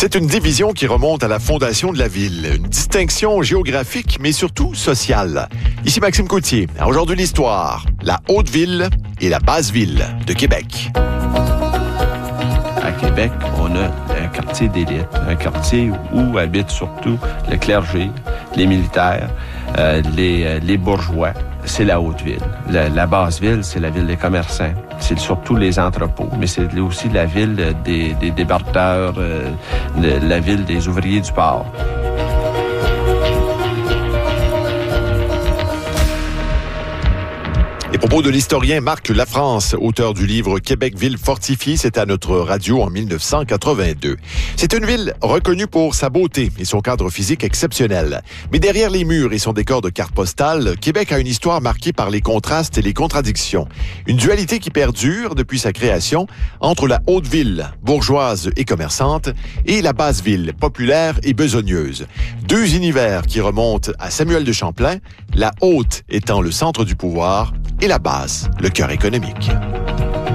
C'est une division qui remonte à la fondation de la ville. Une distinction géographique, mais surtout sociale. Ici Maxime Coutier. Aujourd'hui, l'histoire. La Haute-Ville et la Basse-Ville de Québec. À Québec, on a un quartier d'élite, un quartier où habitent surtout le clergé, les militaires, les bourgeois. C'est la Haute-Ville. La Basse-Ville, c'est la ville des commerçants. C'est surtout les entrepôts, mais c'est aussi la ville des débardeurs, la ville des ouvriers du port. Les propos de l'historien Marc Lafrance, auteur du livre Québec, ville fortifiée, c'était à notre radio en 1982. C'est une ville reconnue pour sa beauté et son cadre physique exceptionnel. Mais derrière les murs et son décor de cartes postales, Québec a une histoire marquée par les contrastes et les contradictions. Une dualité qui perdure depuis sa création entre la Haute-Ville, bourgeoise et commerçante, et la Basse-Ville, populaire et besogneuse. Deux univers qui remontent à Samuel de Champlain, la Haute étant le centre du pouvoir, et la Basse, le cœur économique.